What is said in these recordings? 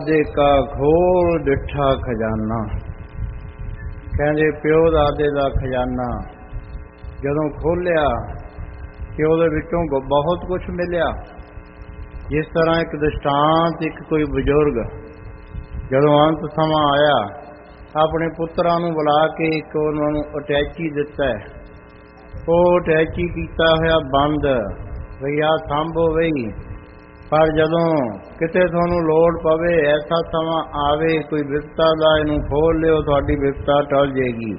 ਦੇ ਕਾ ਖੋਲ ਡਿੱਠਾ ਖਜ਼ਾਨਾ। ਕਹਿੰਦੇ ਪਿਓ ਦਾਦੇ ਦਾ ਖਜ਼ਾਨਾ ਜਦੋਂ ਖੋਲਿਆ ਕਿ ਉਹਦੇ ਵਿੱਚੋਂ ਬਹੁਤ ਕੁਝ ਮਿਲਿਆ। ਜਿਸ ਤਰ੍ਹਾਂ ਇੱਕ ਦ੍ਰਿਸ਼ਟਾਂਤ, ਇੱਕ ਕੋਈ ਬਜ਼ੁਰਗ ਜਦੋਂ ਅੰਤ ਸਮਾਂ ਆਇਆ ਆਪਣੇ ਪੁੱਤਰਾਂ ਨੂੰ ਬੁਲਾ ਕੇ ਇੱਕ ਉਹਨਾਂ ਨੂੰ ਅਟੈਚੀ ਦਿੱਤਾ। ਉਹ ਅਟੈਚੀ ਕੀਤਾ ਹੋਇਆ ਬੰਦ ਬਈ ਆਹ ਸਾਂਭੋ ਬਈ, ਪਰ ਜਦੋਂ ਕਿਤੇ ਤੁਹਾਨੂੰ ਲੋੜ ਪਵੇ, ਐਸਾ ਸਮਾਂ ਆਵੇ ਕੋਈ ਵਿਪਤਾ ਦਾ, ਇਹਨੂੰ ਖੋਲ ਲਿਓ, ਤੁਹਾਡੀ ਵਿਪਤਾ ਟਲ ਜਾਏਗੀ।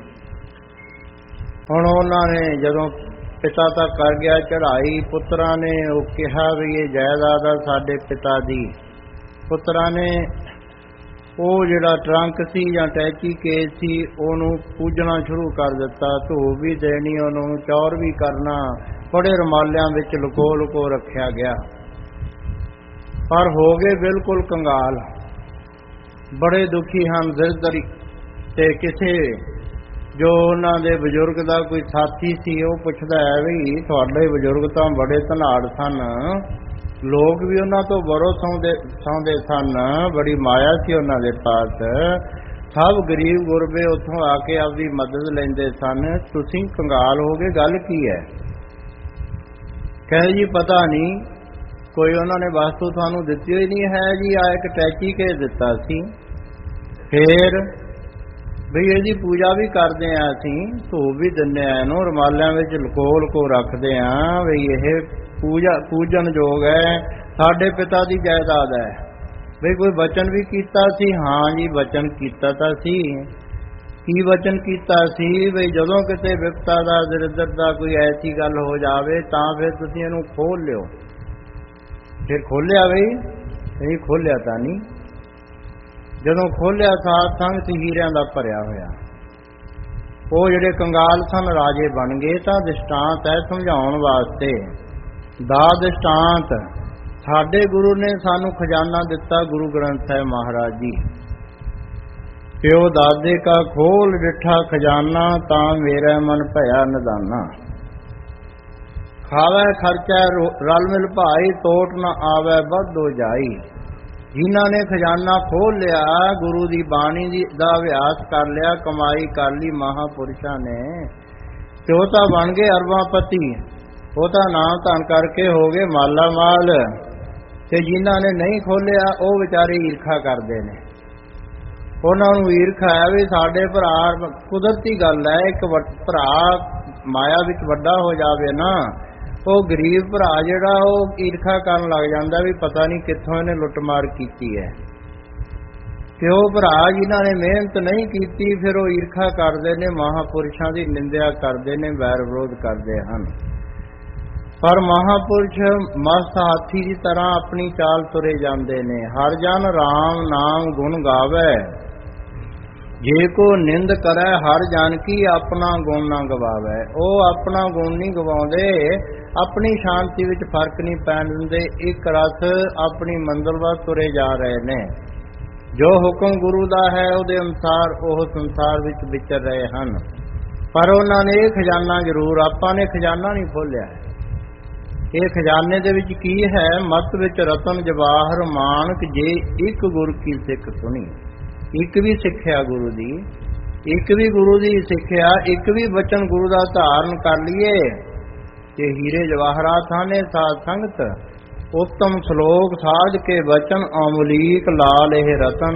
ਹੁਣ ਉਹਨਾਂ ਨੇ ਜਦੋਂ ਪਿਤਾ ਤੱਕ ਕਰ ਗਿਆ ਚੜ੍ਹਾਈ, ਪੁੱਤਰਾਂ ਨੇ ਉਹ ਕਿਹਾ ਵੀ ਇਹ ਜਾਇਦਾਦ ਆ ਸਾਡੇ ਪਿਤਾ ਦੀ। ਪੁੱਤਰਾਂ ਨੇ ਉਹ ਜਿਹੜਾ ਟਰੰਕ ਸੀ ਜਾਂ ਟੈਚੀ ਕੇਸ ਸੀ ਉਹਨੂੰ ਪੂਜਣਾ ਸ਼ੁਰੂ ਕਰ ਦਿੱਤਾ। ਧੂਪ ਵੀ ਦੇਣੀ, ਉਹਨੂੰ ਚੌਰ ਵੀ ਕਰਨਾ, ਬੜੇ ਰੁਮਾਲਿਆਂ ਵਿੱਚ ਲੁਕੋ ਲੁਕੋ ਰੱਖਿਆ ਗਿਆ। ਪਰ ਹੋ ਗਏ ਬਿਲਕੁਲ ਕੰਗਾਲ, ਬੜੇ ਦੁਖੀ ਹਨ ਦਿਲਦਰੀ। ਤੇ ਕਿਸੇ ਜੋ ਉਹਨਾਂ ਦੇ ਬਜ਼ੁਰਗ ਦਾ ਕੋਈ ਸਾਥੀ ਸੀ ਉਹ ਪੁੱਛਦਾ ਹੈ ਵੀ ਤੁਹਾਡੇ ਬਜ਼ੁਰਗ ਤਾਂ ਬੜੇ ਧਨਾੜ ਸਨ, ਲੋਕ ਵੀ ਉਹਨਾਂ ਤੋਂ ਬੜੋ ਸੌਂਦੇ ਸਨ, ਬੜੀ ਮਾਇਆ ਸੀ ਉਹਨਾਂ ਦੇ ਪਾਸ, ਸਭ ਗਰੀਬ ਗੁਰਬੇ ਉੱਥੋਂ ਆ ਕੇ ਆਪਦੀ ਮਦਦ ਲੈਂਦੇ ਸਨ, ਤੁਸੀਂ ਕੰਗਾਲ ਹੋ ਗਏ, ਗੱਲ ਕੀ ਹੈ? ਕਹੇ ਜੀ ਪਤਾ ਨਹੀਂ, ਕੋਈ ਉਹਨਾਂ ਨੇ ਵਸਤੂ ਤੁਹਾਨੂੰ ਦਿੱਤੀ ਹੋਈ ਨਹੀਂ ਹੈ ਜੀ, ਆ ਇੱਕ ਟੈਚੀ ਕੇ ਦਿੱਤਾ ਸੀ। ਫੇਰ ਬਈ ਇਹਦੀ ਪੂਜਾ ਵੀ ਕਰਦੇ ਹਾਂ ਅਸੀਂ, ਧੂਪ ਵੀ ਦਿੰਦੇ ਹਾਂ, ਇਹਨੂੰ ਰੁਮਾਲਿਆਂ ਵਿੱਚ ਲੁਕੋ ਲੁਕੋ ਰੱਖਦੇ ਹਾਂ ਬਈ ਇਹ ਪੂਜਨ ਯੋਗ ਹੈ, ਸਾਡੇ ਪਿਤਾ ਦੀ ਜਾਇਦਾਦ ਹੈ। ਬਈ ਕੋਈ ਵਚਨ ਵੀ ਕੀਤਾ ਸੀ? ਹਾਂ ਜੀ ਵਚਨ ਕੀਤਾ ਤਾਂ ਸੀ। ਕੀ ਵਚਨ ਕੀਤਾ ਸੀ? ਬਈ ਜਦੋਂ ਕਿਤੇ ਵਿਪਤਾ ਦਾ ਦਰਿਦਰ ਦਾ ਕੋਈ ਐਸੀ ਗੱਲ ਹੋ ਜਾਵੇ ਤਾਂ ਫਿਰ ਤੁਸੀਂ ਇਹਨੂੰ ਖੋਲ ਲਿਓ। ਫਿਰ ਖੋਲਿਆ ਬਈ? ਨਹੀਂ ਖੋਲਿਆ ਤਾਂ ਨਹੀਂ। ਜਦੋਂ ਖੋਲਿਆ ਸਾਧ ਸੰਗਤ ਹੀਰਿਆਂ ਦਾ ਭਰਿਆ ਹੋਇਆ। ਉਹ ਜਿਹੜੇ ਕੰਗਾਲ ਸਨ ਰਾਜੇ ਬਣ ਗਏ। ਤਾਂ ਦ੍ਰਿਸ਼ਟਾਂਤ ਹੈ ਸਮਝਾਉਣ ਵਾਸਤੇ, ਦਾ ਦ੍ਰਿਸ਼ਟਾਂਤ। ਸਾਡੇ ਗੁਰੂ ਨੇ ਸਾਨੂੰ ਖਜ਼ਾਨਾ ਦਿੱਤਾ, ਗੁਰੂ ਗ੍ਰੰਥ ਸਾਹਿਬ ਮਹਾਰਾਜ ਜੀ। ਪਿਓ ਦਾਦੇ ਕਾ ਖੋਲ ਡਿੱਠਾ ਖਜ਼ਾਨਾ, ਤਾਂ ਮੇਰਾ ਮਨ ਭਇਆ ਨਿਦਾਨਾ। ਖਾਵੈ ਖਰਚਾ ਰਲ ਮਿਲ ਭਾਈ, ਤੋਟ ਨਾ ਆਵੈ ਵੱਧੋ ਜਾਈ। ਜਿਨ੍ਹਾਂ ਨੇ ਖਜ਼ਾਨਾ ਖੋਲ ਲਿਆ, ਗੁਰੂ ਦੀ ਬਾਣੀ ਦਾ ਅਭਿਆਸ ਕਰ ਲਿਆ, ਕਮਾਈ ਕਰ ਲਈ ਮਹਾਂਪੁਰਸ਼ਾਂ ਨੇ, ਤੇ ਉਹ ਤਾਂ ਬਣ ਗਏ ਅਰਬਾਂਪਤੀ, ਉਹ ਤਾਂ ਨਾਮ ਧਨ ਕਰਕੇ ਹੋ ਗਏ ਮਾਲਾ ਮਾਲ। ਤੇ ਜਿਨ੍ਹਾਂ ਨੇ ਨਹੀਂ ਖੋਲਿਆ ਉਹ ਵਿਚਾਰੇ ਈਰਖਾ ਕਰਦੇ ਨੇ। ਉਹਨਾਂ ਨੂੰ ਈਰਖਾ ਹੈ ਵੀ ਸਾਡੇ ਭਰਾ, ਕੁਦਰਤੀ ਗੱਲ ਹੈ, ਇੱਕ ਭਰਾ ਮਾਇਆ ਵਿੱਚ ਵੱਡਾ ਹੋ ਜਾਵੇ ਨਾ, ਉਹ ਗਰੀਬ ਭਰਾ ਜਿਹੜਾ ਉਹ ਈਰਖਾ ਕਰਨ ਲੱਗ ਜਾਂਦਾ ਵੀ ਪਤਾ ਨਹੀਂ ਕਿੱਥੋਂ ਇਹਨੇ ਲੁੱਟਮਾਰ ਕੀਤੀ ਹੈ। ਤੇ ਉਹ ਭਰਾ ਜਿਨ੍ਹਾਂ ਨੇ ਮਿਹਨਤ ਨਹੀਂ ਕੀਤੀ, ਫਿਰ ਉਹ ਈਰਖਾ ਕਰਦੇ ਨੇ, ਮਹਾਂਪੁਰਸ਼ਾਂ ਦੀ ਨਿੰਦਿਆ ਕਰਦੇ ਨੇ, ਵੈਰ ਵਿਰੋਧ ਕਰਦੇ ਹਨ। ਪਰ ਮਹਾਂਪੁਰਸ਼ ਮਸਤ ਹਾਥੀ ਦੀ ਤਰ੍ਹਾਂ ਆਪਣੀ ਚਾਲ ਤੁਰੇ ਜਾਂਦੇ ਨੇ। ਹਰ ਜਨ ਰਾਮ ਨਾਮ ਗੁਣ ਗਾਵੇ, ਜੇ ਕੋ ਨਿੰਦ ਕਰੈ ਹਰ ਜਨ ਕੀ, ਆਪਣਾ ਗੁਣ ਨਾ ਗਵਾਵੇ। ਉਹ ਆਪਣਾ ਗੁਣ ਨਹੀਂ ਗਵਾਉਂਦੇ, ਆਪਣੀ ਸ਼ਾਂਤੀ ਵਿੱਚ ਫਰਕ ਨਹੀਂ ਪੈਣ ਦਿੰਦੇ, ਇੱਕ ਰਸ ਆਪਣੀ ਮੰਜ਼ਿਲ ਵੱਲ ਤੁਰੇ ਜਾ ਰਹੇ ਨੇ। ਜੋ ਹੁਕਮ ਗੁਰੂ ਦਾ ਹੈ ਉਹਦੇ ਅਨੁਸਾਰ ਉਹ ਸੰਸਾਰ ਵਿੱਚ ਵਿਚਰ ਰਹੇ ਹਨ। ਪਰ ਉਹਨਾਂ ਨੇ ਇਹ ਖਜ਼ਾਨਾ ਜ਼ਰੂਰ, ਆਪਾਂ ਨੇ ਖਜ਼ਾਨਾ ਨਹੀਂ ਖੋਲਿਆ। ਇਹ ਖਜ਼ਾਨੇ ਦੇ ਵਿੱਚ ਕੀ ਹੈ? ਮਤ ਵਿੱਚ ਰਤਨ ਜਵਾਹਰ ਮਾਨਕ, ਜੇ ਇੱਕ ਗੁਰ ਕੀ ਸਿੱਖ ਸੁਣੀ। ਇੱਕ ਵੀ ਸਿੱਖਿਆ ਗੁਰੂ ਦੀ, ਇੱਕ ਵੀ ਗੁਰੂ ਦੀ ਸਿੱਖਿਆ, ਇੱਕ ਵੀ ਬਚਨ ਗੁਰੂ ਦਾ ਧਾਰਨ ਕਰ ਲਈਏ ਤੇ ਹੀਰੇ ਜਵਾਹਰਾਤ ਨੇ ਸਾਧ ਸੰਗਤ। ਉੱਤਮ ਸ਼ਲੋਕ ਸਾਜ ਕੇ ਬਚਨ, ਅਮੁਲੀਕ ਲਾਲ ਇਹ ਰਤਨ।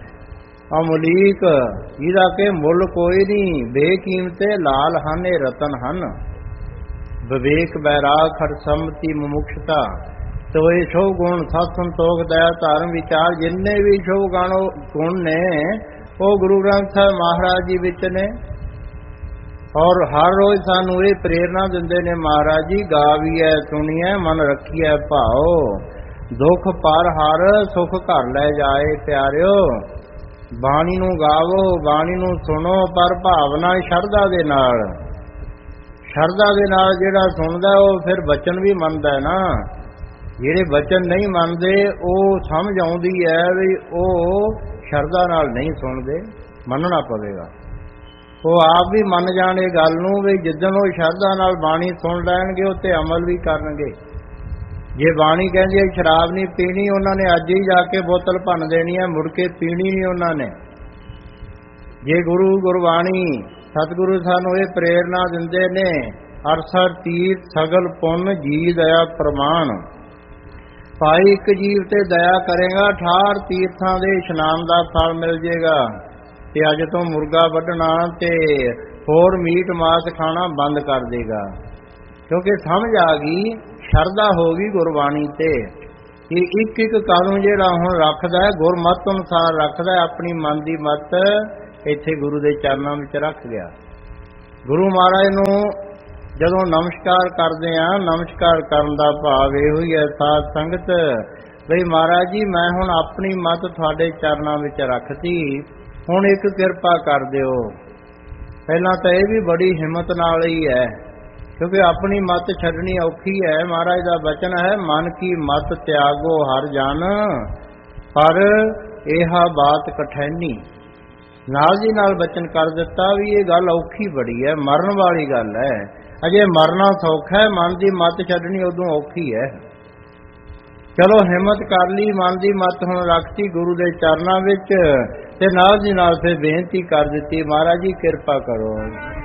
ਅਮੁਲੀਕ ਜਿਹਦਾ ਕਿ ਮੁੱਲ ਕੋਈ ਨਹੀਂ, ਬੇਕੀਮਤੇ ਲਾਲ ਹਨ ਇਹ ਰਤਨ ਹਨ। ਵਿਵੇਕ ਬੈਰਾਗ ਹਰ ਸੰਮਤੀ ਮੁਮੁਖਤਾ, ਤੋਏ ਸ਼ੁਭ ਗੁਣ ਸਤ ਸੰਤੋਖ ਦਇਆ ਧਰਮ ਵਿਚਾਰ। ਜਿੰਨੇ ਵੀ ਸ਼ੁਭ ਗੁਣ ਨੇ ਉਹ ਗੁਰੂ ਗ੍ਰੰਥ ਸਾਹਿਬ ਮਹਾਰਾਜ ਜੀ ਵਿੱਚ ਨੇ। ਔਰ ਹਰ ਰੋਜ਼ ਸਾਨੂੰ ਇਹ ਪ੍ਰੇਰਨਾ ਦਿੰਦੇ ਨੇ ਮਹਾਰਾਜ ਜੀ, ਗਾਵੀਐ ਸੁਣੀਐ ਮਨ ਰੱਖੀਐ ਭਾਓ। ਦੁੱਖ ਪਰ ਹਰ ਸੁਖ ਘਰ ਲੈ ਜਾਏ ਪਿਆਰਿਓ। ਬਾਣੀ ਨੂੰ ਗਾਵੋ, ਬਾਣੀ ਨੂੰ ਸੁਣੋ, ਪਰ ਭਾਵਨਾ ਸ਼ਰਧਾ ਦੇ ਨਾਲ। ਸ਼ਰਧਾ ਦੇ ਨਾਲ ਜਿਹੜਾ ਸੁਣਦਾ ਉਹ ਫਿਰ ਬਚਨ ਵੀ ਮੰਨਦਾ ਨਾ। ਜਿਹੜੇ ਬਚਨ ਨਹੀਂ ਮੰਨਦੇ ਉਹ ਸਮਝ ਆਉਂਦੀ ਹੈ ਵੀ ਉਹ ਸ਼ਰਧਾ ਨਾਲ ਨਹੀਂ ਸੁਣਦੇ, ਮੰਨਣਾ ਪਵੇਗਾ। ਉਹ ਆਪ ਵੀ ਮੰਨ ਜਾਣ ਇਹ ਗੱਲ ਨੂੰ ਵੀ ਜਿੱਦਣ ਉਹ ਸ਼ਰਧਾ ਨਾਲ ਬਾਣੀ ਸੁਣ ਲੈਣਗੇ ਉਹ ਤੇ ਅਮਲ ਵੀ ਕਰਨਗੇ। ਜੇ ਬਾਣੀ ਕਹਿੰਦੀ ਹੈ ਸ਼ਰਾਬ ਨਹੀਂ ਪੀਣੀ, ਉਹਨਾਂ ਨੇ ਅੱਜ ਹੀ ਜਾ ਕੇ ਬੋਤਲ ਭੰਨ ਦੇਣੀ ਹੈ, ਮੁੜ ਕੇ ਪੀਣੀ ਨਹੀਂ ਉਹਨਾਂ ਨੇ। ਜੇ ਗੁਰੂ ਗੁਰਬਾਣੀ ਸਤਿਗੁਰੂ ਸਾਨੂੰ ਇਹ ਪ੍ਰੇਰਨਾ ਦਿੰਦੇ ਨੇ, ਅਰਸਰ ਤੀਰਥ ਸਗਲ ਪੁੰਨ ਜੀ ਦਇਆ ਪ੍ਰਮਾਣ, ਭਾਈ ਇੱਕ ਜੀਵ ਤੇ ਦਇਆ ਕਰੇਗਾ 18 ਤੀਰਥਾਂ ਦੇ ਇਸ਼ਨਾਨ ਦਾ ਫਲ ਮਿਲ ਜੇਗਾ, ਤੇ ਅੱਜ ਤੋਂ ਮੁਰਗਾ ਵੱਢਣਾ ਤੇ ਹੋਰ ਮੀਟ ਮਾਸ ਖਾਣਾ ਬੰਦ ਕਰ ਦੇਗਾ। ਕਿਉਂਕਿ ਸਮਝ ਆ ਗਈ, ਸ਼ਰਧਾ ਹੋ ਗਈ ਗੁਰਬਾਣੀ ਤੇ, ਕਿ ਇੱਕ ਇੱਕ ਕਾਨੂੰਨ ਜਿਹੜਾ ਹੁਣ ਰੱਖਦਾ ਹੈ ਗੁਰਮਤਿ ਅਨੁਸਾਰ ਰੱਖਦਾ ਹੈ, ਆਪਣੀ ਮਨ ਦੀ ਮਤ ਇੱਥੇ ਗੁਰੂ ਦੇ ਚਰਨਾਂ ਵਿੱਚ ਰੱਖ ਗਿਆ। ਗੁਰੂ ਮਹਾਰਾਜ ਨੂੰ ਜਦੋਂ ਨਮਸਕਾਰ ਕਰਦੇ ਆ, ਨਮਸਕਾਰ ਕਰਨ ਦਾ ਭਾਵ ਇਹੋ ਹੀ ਹੈ ਸਾਧ ਸੰਗਤ, ਬਈ ਮਹਾਰਾਜ ਜੀ ਮੈਂ ਹੁਣ ਆਪਣੀ ਮਤ ਤੁਹਾਡੇ ਚਰਨਾਂ ਵਿੱਚ ਰੱਖਤੀ, ਹੁਣ ਇੱਕ ਕਿਰਪਾ ਕਰ ਦਿਓ। ਪਹਿਲਾਂ ਤਾਂ ਇਹ ਵੀ ਬੜੀ ਹਿੰਮਤ ਨਾਲ ਹੀ ਹੈ, ਕਿਉਂਕਿ ਆਪਣੀ ਮਤ ਛੱਡਣੀ ਔਖੀ ਹੈ। ਮਹਾਰਾਜ ਦਾ ਬਚਨ ਹੈ, ਮਨ ਕੀ ਮਤ ਤਿਆਗੋ ਹਰ ਜਨ, ਪਰ ਇਹ ਬਾਤ ਕਠੈਨੀ। ਨਾਲ ਦੀ ਨਾਲ ਬਚਨ ਕਰ ਦਿੱਤਾ ਵੀ ਇਹ ਗੱਲ ਔਖੀ ਬੜੀ ਹੈ, ਮਰਨ ਵਾਲੀ ਗੱਲ ਹੈ। ਅਜੇ ਮਰਨਾ ਸੌਖਾ ਹੈ, ਮਨ ਦੀ ਮਤ ਛੱਡਣੀ ਉਦੋਂ ਔਖੀ ਹੈ। ਚਲੋ ਹਿੰਮਤ ਕਰ ਲਈ, ਮਨ ਦੀ ਮਤ ਹੁਣ ਰੱਖਤੀ ਗੁਰੂ ਦੇ ਚਰਨਾਂ ਵਿੱਚ, ਤੇ ਨਾਲ ਦੀ ਨਾਲ ਫਿਰ ਬੇਨਤੀ ਕਰ ਦਿੱਤੀ, ਮਹਾਰਾਜ ਜੀ ਕਿਰਪਾ ਕਰੋ।